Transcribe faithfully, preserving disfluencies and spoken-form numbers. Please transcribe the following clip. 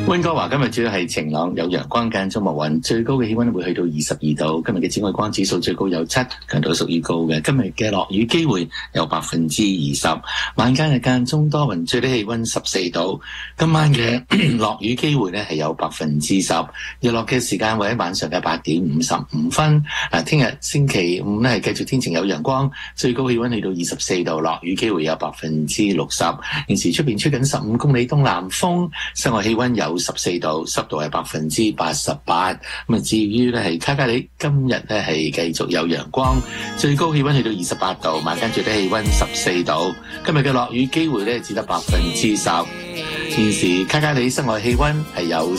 溫哥華今日主要係晴朗，有陽光間中密雲，最高嘅氣溫會去到二十二度。今日嘅紫外光指數最高有七，強度屬於高嘅。今日嘅落雨機會有百分之二十，晚間嘅間中多雲，最低氣溫十四度。今晚嘅落雨機會呢係有百分之十，日落嘅時間會喺晚上嘅八點五十五分。嗱，聽日星期五呢係繼續天晴有陽光，最高氣溫去到二十四度，落雨機會有百分之六十。現時出邊吹緊十五公里東南風，室外氣溫有十四度，濕度係百分之八十八。咁啊，至於咧係卡加里，今日咧係繼續有陽光，最高氣溫去到二十八度，晚間最低氣溫十四度。今日嘅落雨機會咧只得百分之十。現時卡加里室外氣溫係有